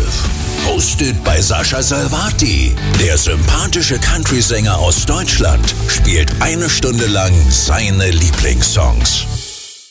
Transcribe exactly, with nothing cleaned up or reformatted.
zwölf. Hosted bei Sascha Salvati. Der sympathische Country-Sänger aus Deutschland spielt eine Stunde lang seine Lieblingssongs.